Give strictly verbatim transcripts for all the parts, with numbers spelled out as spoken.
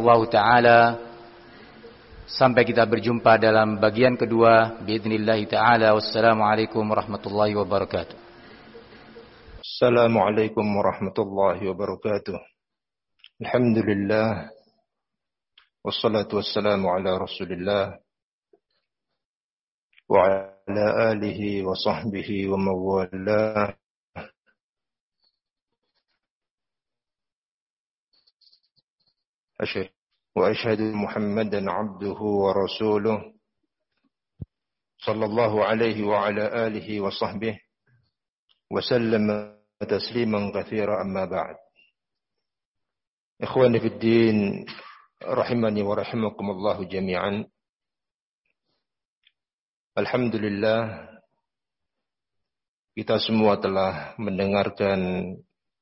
Allah Ta'ala sampai kita berjumpa dalam bagian kedua biidznillah ta'ala. Wassalamualaikum warahmatullahi wabarakatuh. Assalamualaikum warahmatullahi wabarakatuh. Alhamdulillah wassalatu wassalamu ala Rasulillah wa ala alihi wa sahbihi wa mawalah. Asyhadu wa asyhadu Muhammadan abduhu wa rasuluh sallallahu alaihi wa ala alihi wa sahbihi wa sallama tasliman katsira, amma ba'd. Ikhwani fid din, rahimani wa rahimakumullah jami'an. Alhamdulillah, kita semua telah mendengarkan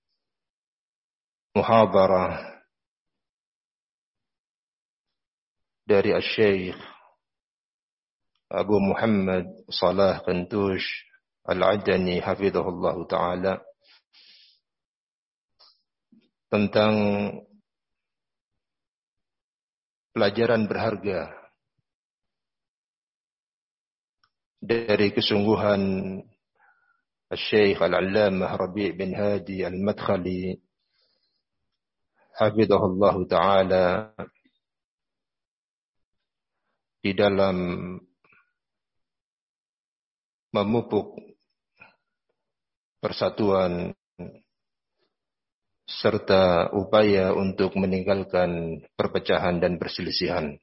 muhadharah dari Asy-Syaikh Abu Muhammad Salah Kantush Al-Adani hafizahullah ta'ala tentang pelajaran berharga dari kesungguhan Asy-Syaikh Al-Allamah Rabi' bin Hadi Al-Madkhali hafizahullah ta'ala di dalam memupuk persatuan serta upaya untuk meninggalkan perpecahan dan perselisihan.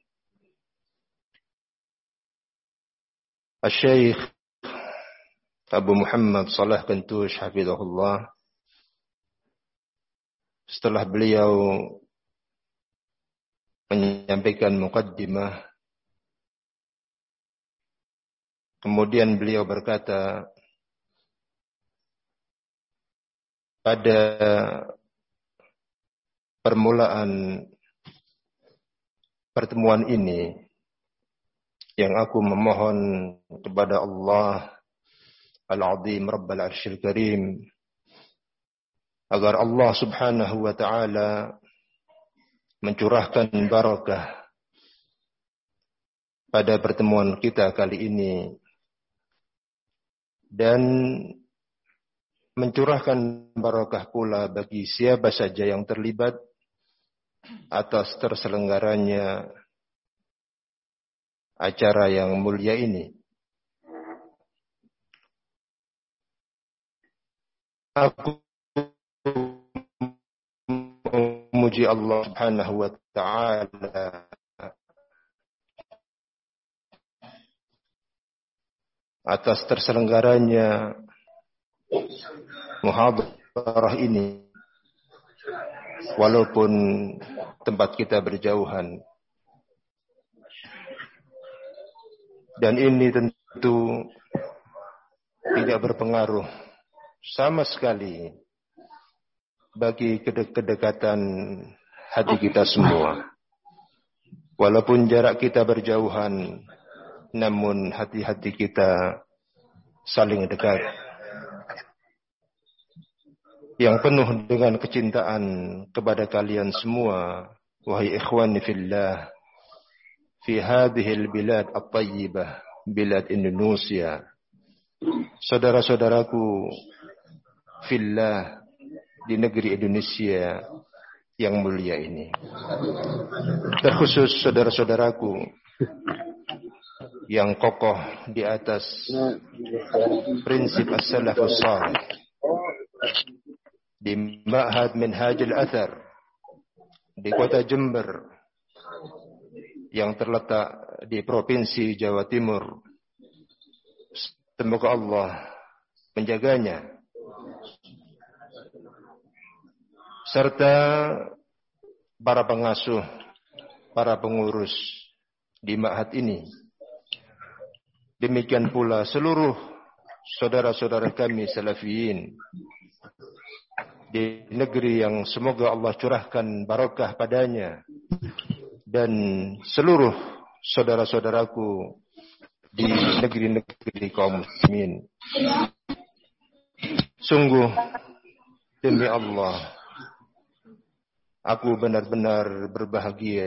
Asy-Syaikh Abu Muhammad Salah Kantush hafizahullah, setelah beliau menyampaikan muqaddimah, kemudian beliau berkata, pada permulaan pertemuan ini yang aku memohon kepada Allah Al-Azim Rabbal Arsyil Karim agar Allah Subhanahu wa ta'ala mencurahkan barakah pada pertemuan kita kali ini dan mencurahkan barakah pula bagi siapa saja yang terlibat atas terselenggaranya acara yang mulia ini. Aku memuji Allah Subhanahu wa ta'ala atas terselenggaranya muhadharah ini, walaupun tempat kita berjauhan. Dan ini tentu tidak berpengaruh sama sekali bagi kedekatan hati kita semua. Walaupun jarak kita berjauhan, namun hati-hati kita saling dekat, yang penuh dengan kecintaan kepada kalian semua, wahai ikhwani fillah, fi hadhil bilad at-tayyibah, bilad Indonesia, saudara-saudaraku fillah di negeri Indonesia yang mulia ini. Terkhusus saudara-saudaraku yang kokoh di atas prinsip as-salafus salih di Ma'had Minhajul Athar di kota Jember yang terletak di Provinsi Jawa Timur. Semoga Allah menjaganya, serta para pengasuh, para pengurus di ma'had ini. Demikian pula seluruh saudara-saudara kami salafiyin di negeri yang semoga Allah curahkan barakah padanya, dan seluruh saudara-saudaraku di negeri-negeri kaum muslimin. Sungguh demi Allah, aku benar-benar berbahagia